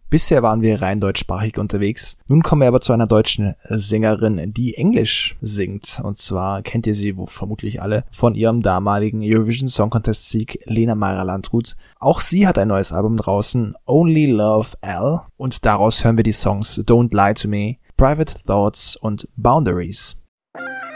Bisher waren wir rein deutschsprachig unterwegs. Nun kommen wir aber zu einer deutschen Sängerin, die Englisch singt. Und zwar kennt ihr sie vermutlich alle von ihrem damaligen Eurovision Song Contest Sieg Lena Meyer-Landrut. Auch sie hat ein neues Album draußen, Only Love L. Und daraus hören wir die Songs Don't Lie to Me, Private Thoughts und Boundaries.